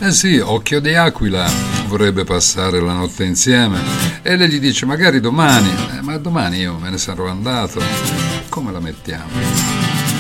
Eh sì, Occhio di Aquila vorrebbe passare la notte insieme e lei gli dice magari domani, ma domani io me ne sarò andato. Come la mettiamo?